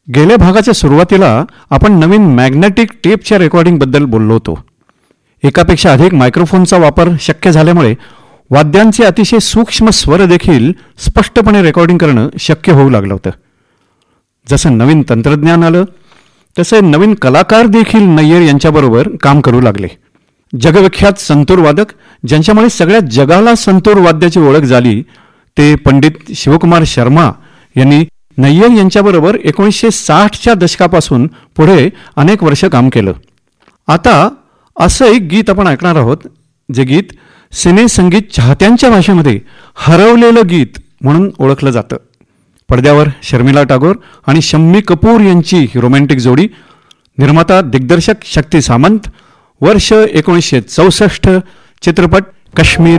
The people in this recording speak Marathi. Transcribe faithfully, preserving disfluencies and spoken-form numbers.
गेल्या भागाच्या सुरुवातीला आपण नवीन मॅग्नेटिक टेपच्या रेकॉर्डिंगबद्दल बोललो होतो. एकापेक्षा अधिक मायक्रोफोनचा वापर शक्य झाल्यामुळे वाद्यांचे अतिशय सूक्ष्म स्वर देखील स्पष्टपणे रेकॉर्डिंग करणं शक्य होऊ लागलं होतं. जसं नवीन तंत्रज्ञान आलं तसे नवीन कलाकार देखील नय्यर यांच्याबरोबर काम करू लागले. जगविख्यात संतूर वादक ज्यांच्यामुळे सगळ्या जगाला संतूर वाद्याची ओळख झाली ते पंडित शिवकुमार शर्मा यांनी नय्यर यांच्याबरोबर एकोणीसशे साठच्या दशकापासून पुढे अनेक वर्ष काम केलं. आता असं एक गीत आपण ऐकणार आहोत जे गीत सिने संगीत चाहत्यांच्या भाषेमध्ये हरवलेलं गीत म्हणून ओळखलं जातं. पडद्यावर शर्मिला टागोर आणि शम्मी कपूर यांची रोमॅन्टिक जोडी, निर्माता दिग्दर्शक शक्ती सामंत, वर्ष एकोणीसशे चौसष्ट, चित्रपट काश्मीर